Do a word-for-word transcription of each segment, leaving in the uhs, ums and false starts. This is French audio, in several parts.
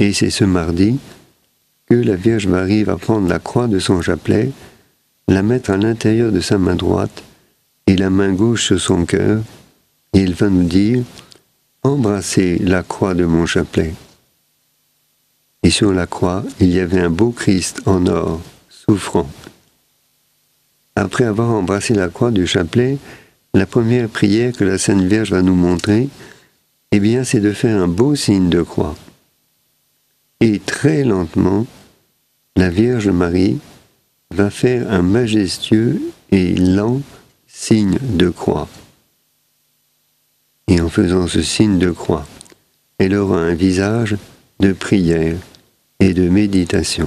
Et c'est ce mardi que la Vierge Marie va prendre la croix de son chapelet, la mettre à l'intérieur de sa main droite et la main gauche sur son cœur, et elle va nous dire « Embrassez la croix de mon chapelet ». Et sur la croix, il y avait un beau Christ en or, souffrant. Après avoir embrassé la croix du chapelet, la première prière que la Sainte Vierge va nous montrer, eh bien, c'est de faire un beau signe de croix. Et très lentement, la Vierge Marie va faire un majestueux et lent signe de croix. Et en faisant ce signe de croix, elle aura un visage de prière et de méditation.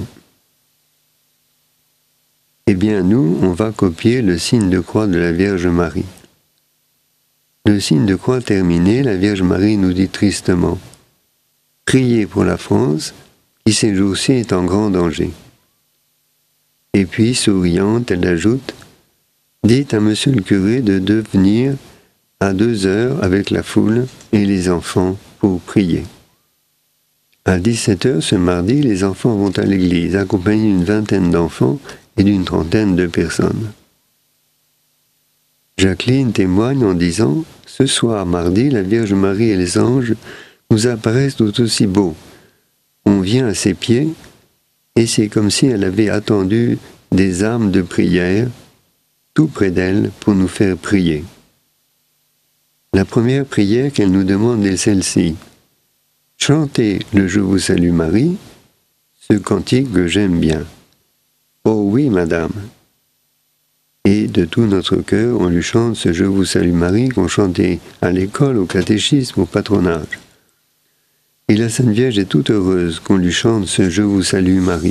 Eh bien, nous, on va copier le signe de croix de la Vierge Marie. Le signe de croix terminé, la Vierge Marie nous dit tristement « Priez pour la France, qui ces jours-ci est en grand danger. » Et puis, souriante, elle ajoute « Dites à monsieur le curé de devenir à deux heures avec la foule et les enfants pour prier. » À dix-sept heures ce mardi, les enfants vont à l'église, accompagnés d'une vingtaine d'enfants et d'une trentaine de personnes. Jacqueline témoigne en disant « Ce soir, mardi, la Vierge Marie et les anges nous apparaissent tout aussi beaux. On vient à ses pieds, et c'est comme si elle avait attendu des âmes de prière, tout près d'elle, pour nous faire prier. La première prière qu'elle nous demande est celle-ci. Chantez le Je vous salue Marie, ce cantique que j'aime bien. Oh oui, madame. Et de tout notre cœur, on lui chante ce Je vous salue Marie qu'on chantait à l'école, au catéchisme, au patronage. Et la Sainte Vierge est toute heureuse qu'on lui chante ce Je vous salue Marie.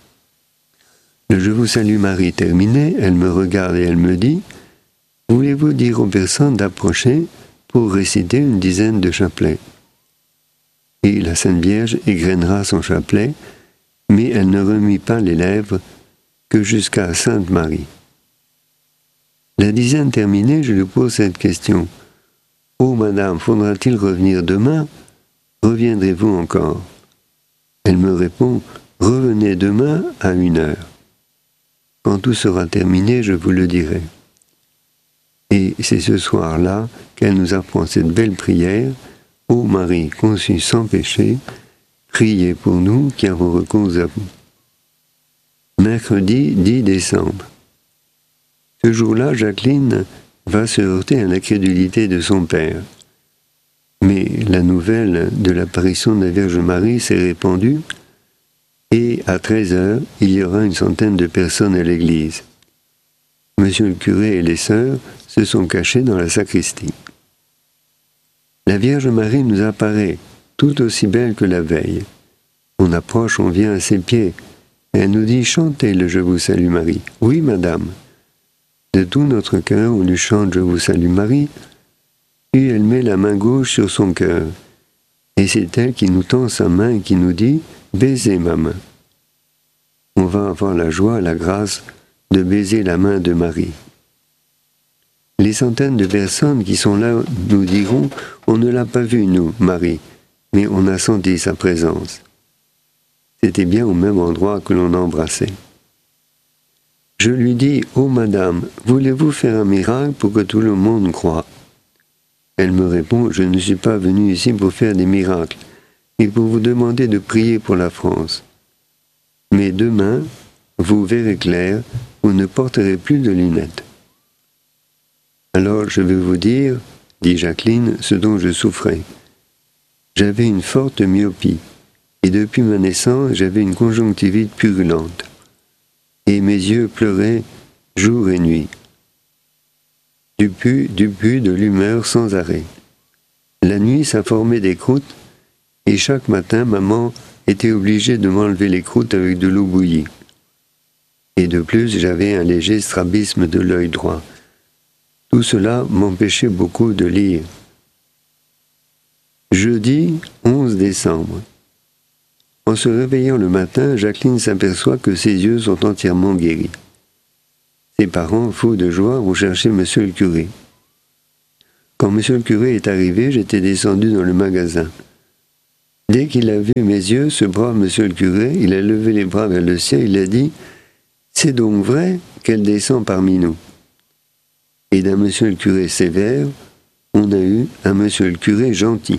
Le Je vous salue Marie terminé, elle me regarde et elle me dit « Voulez-vous dire aux personnes d'approcher pour réciter une dizaine de chapelets ?» Et la Sainte Vierge égrènera son chapelet, mais elle ne remit pas les lèvres que jusqu'à Sainte Marie. La dizaine terminée, je lui pose cette question. « Oh, madame, faudra-t-il revenir demain? Reviendrez-vous encore ?» Elle me répond « Revenez demain à une heure. Quand tout sera terminé, je vous le dirai. » Et c'est ce soir-là qu'elle nous apprend cette belle prière. « Ô Marie, conçue sans péché, priez pour nous qui avons recours à vous. » Mercredi dix décembre. Ce jour-là, Jacqueline va se heurter à l'incrédulité de son père. Mais la nouvelle de l'apparition de la Vierge Marie s'est répandue, et à treize heures, il y aura une centaine de personnes à l'église. Monsieur le curé et les sœurs se sont cachés dans la sacristie. La Vierge Marie nous apparaît tout aussi belle que la veille. On approche, on vient à ses pieds. Elle nous dit « Chantez le Je vous salue Marie. » Oui, madame. De tout notre cœur, on lui chante « Je vous salue Marie », puis elle met la main gauche sur son cœur. Et c'est elle qui nous tend sa main et qui nous dit « Baisez ma main ». On va avoir la joie, la grâce de baiser la main de Marie. Les centaines de personnes qui sont là nous diront « On ne l'a pas vue, nous, Marie, mais on a senti sa présence. » C'était bien au même endroit que l'on embrassait. Je lui dis « Oh, madame, voulez-vous faire un miracle pour que tout le monde croie ?» Elle me répond « Je ne suis pas venue ici pour faire des miracles, mais pour vous demander de prier pour la France. Mais demain, vous verrez clair, vous ne porterez plus de lunettes. » Alors je vais vous dire, dit Jacqueline, ce dont je souffrais. J'avais une forte myopie, et depuis ma naissance, j'avais une conjonctivite purulente. Et mes yeux pleuraient jour et nuit. Du pu, du pu, de l'humeur sans arrêt. La nuit, ça formait des croûtes, et chaque matin, maman était obligée de m'enlever les croûtes avec de l'eau bouillie. Et de plus, j'avais un léger strabisme de l'œil droit. Tout cela m'empêchait beaucoup de lire. Jeudi onze décembre. En se réveillant le matin, Jacqueline s'aperçoit que ses yeux sont entièrement guéris. Ses parents, fous de joie, vont chercher monsieur le curé. Quand monsieur le curé est arrivé, j'étais descendu dans le magasin. Dès qu'il a vu mes yeux, ce brave monsieur le curé, il a levé les bras vers le ciel, il a dit « C'est donc vrai qu'elle descend parmi nous ». Et d'un monsieur le curé sévère, on a eu un monsieur le curé gentil.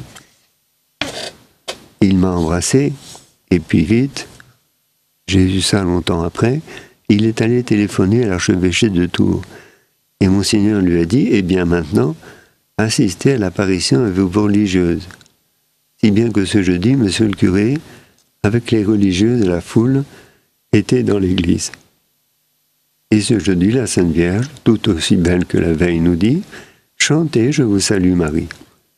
Il m'a embrassé, et puis vite, j'ai vu ça longtemps après, il est allé téléphoner à l'archevêché de Tours. Et Monseigneur lui a dit « Eh bien maintenant, assistez à l'apparition avec vos religieuses ». Si bien que ce jeudi, monsieur le curé, avec les religieuses et la foule, était dans l'église. Et ce jeudi, la Sainte Vierge, tout aussi belle que la veille, nous dit « Chantez, je vous salue Marie ».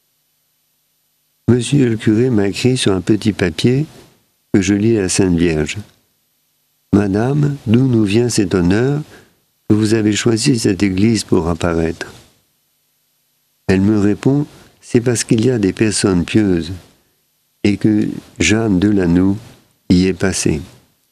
Monsieur le curé m'a écrit sur un petit papier que je lis à la Sainte Vierge. « Madame, d'où nous vient cet honneur que vous avez choisi cette église pour apparaître ?» Elle me répond « C'est parce qu'il y a des personnes pieuses et que Jeanne de Lanoux y est passée. »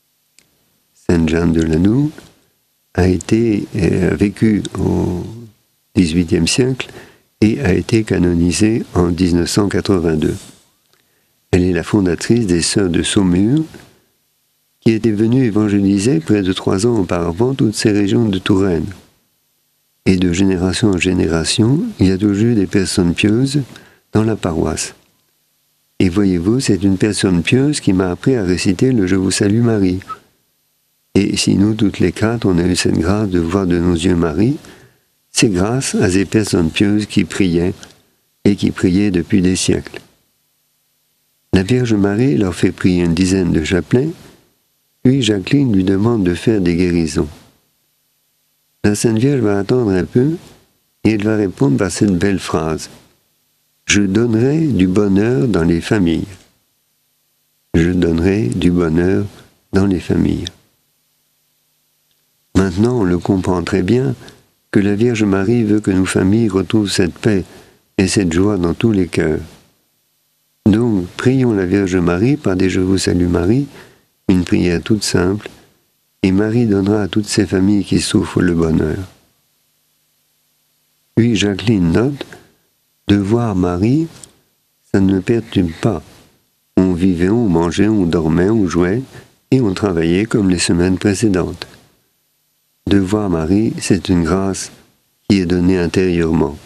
Sainte Jeanne de Lanoux a été a vécu au dix-huitième siècle et a été canonisée en dix-neuf cent quatre-vingt-deux. Elle est la fondatrice des Sœurs de Saumur, qui étaient venues évangéliser près de trois ans auparavant toutes ces régions de Touraine. Et de génération en génération, il y a toujours eu des personnes pieuses dans la paroisse. Et voyez-vous, c'est une personne pieuse qui m'a appris à réciter le « Je vous salue Marie ». Et si nous, toutes les quatre, on a eu cette grâce de voir de nos yeux Marie, c'est grâce à ces personnes pieuses qui priaient, et qui priaient depuis des siècles. La Vierge Marie leur fait prier une dizaine de chapelets, puis Jacqueline lui demande de faire des guérisons. La Sainte Vierge va attendre un peu, et elle va répondre par cette belle phrase. « Je donnerai du bonheur dans les familles. » Je donnerai du bonheur dans les familles. Maintenant, on le comprend très bien que la Vierge Marie veut que nos familles retrouvent cette paix et cette joie dans tous les cœurs. Donc, prions la Vierge Marie par des « Je vous salue Marie », une prière toute simple, et Marie donnera à toutes ces familles qui souffrent le bonheur. Puis Jacqueline note, de voir Marie, ça ne me perturbe pas. On vivait, on mangeait, on dormait, on jouait, et on travaillait comme les semaines précédentes. De voir Marie, c'est une grâce qui est donnée intérieurement.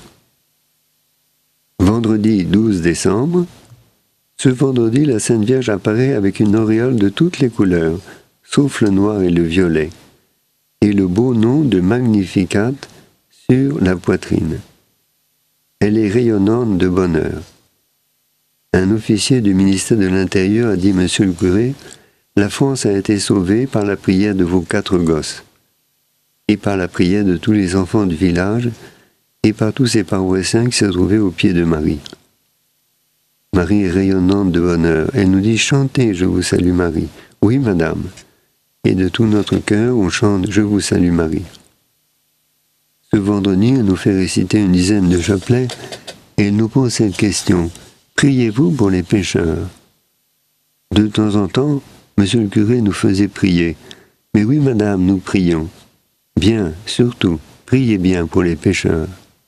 Vendredi douze décembre, ce vendredi, la Sainte Vierge apparaît avec une auréole de toutes les couleurs, sauf le noir et le violet, et le beau nom de Magnificat sur la poitrine. Elle est rayonnante de bonheur. Un officier du ministère de l'Intérieur a dit « Monsieur le curé, la France a été sauvée par la prière de vos quatre gosses, et par la prière de tous les enfants du village, et par tous ces paroissiens qui se trouvaient au pied de Marie. » Marie est rayonnante de bonheur. Elle nous dit « Chantez, je vous salue Marie ». Oui, madame. Et de tout notre cœur, on chante « Je vous salue Marie ». Ce vendredi, elle nous fait réciter une dizaine de chapelets et elle nous pose cette question. Priez-vous pour les pécheurs? De temps en temps, monsieur le curé nous faisait prier. Mais oui, madame, nous prions. Bien, surtout, priez bien pour les pécheurs.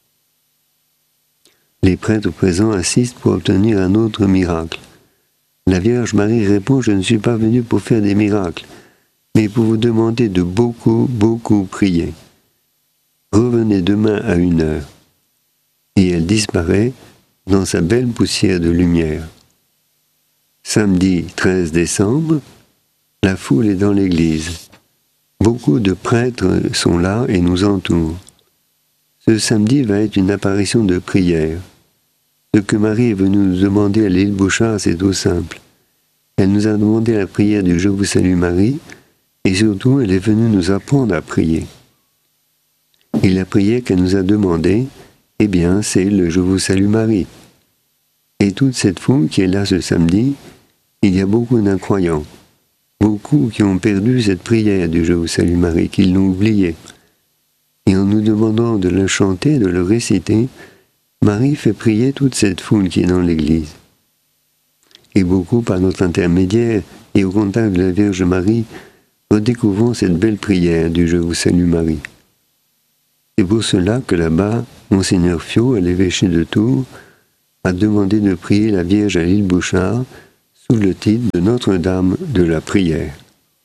Les prêtres présents assistent pour obtenir un autre miracle. La Vierge Marie répond, je ne suis pas venue pour faire des miracles, mais pour vous demander de beaucoup, beaucoup prier. Revenez demain à une heure. Et elle disparaît dans sa belle poussière de lumière. Samedi treize décembre, la foule est dans l'église. Beaucoup de prêtres sont là et nous entourent. Ce samedi va être une apparition de prière. Ce que Marie est venue nous demander à l'île Bouchard, c'est tout simple. Elle nous a demandé la prière du « Je vous salue Marie » et surtout, elle est venue nous apprendre à prier. Et la prière qu'elle nous a demandée, eh bien, c'est le « Je vous salue Marie ». Et toute cette foule qui est là ce samedi, il y a beaucoup d'incroyants, beaucoup qui ont perdu cette prière du « Je vous salue Marie », qui l'ont oubliée. Et en nous demandant de le chanter, de le réciter, Marie fait prier toute cette foule qui est dans l'église. Et beaucoup, par notre intermédiaire et au contact de la Vierge Marie, redécouvrons cette belle prière du « Je vous salue Marie ». C'est pour cela que là-bas, Monseigneur Fiot, à l'évêché de Tours, a demandé de prier la Vierge à l'île Bouchard sous le titre de Notre-Dame de la prière.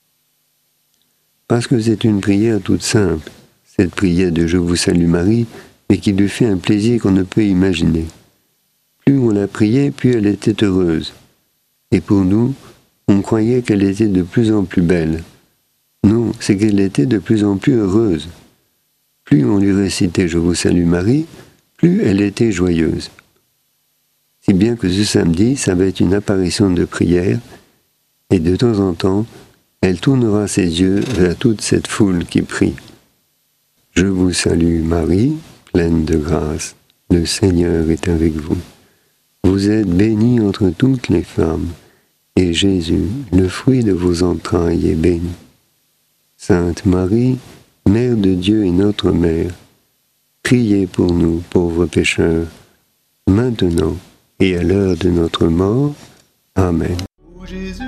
Parce que c'est une prière toute simple, cette prière de « Je vous salue Marie », mais qui lui fait un plaisir qu'on ne peut imaginer. Plus on la priait, plus elle était heureuse. Et pour nous, on croyait qu'elle était de plus en plus belle. Non, c'est qu'elle était de plus en plus heureuse. Plus on lui récitait « Je vous salue Marie », plus elle était joyeuse. Si bien que ce samedi, ça va être une apparition de prière, et de temps en temps, elle tournera ses yeux vers toute cette foule qui prie. « Je vous salue Marie, pleine de grâce, le Seigneur est avec vous. Vous êtes bénie entre toutes les femmes, et Jésus, le fruit de vos entrailles, est béni. Sainte Marie, Mère de Dieu et notre Mère, priez pour nous, pauvres pécheurs, maintenant et à l'heure de notre mort. Amen.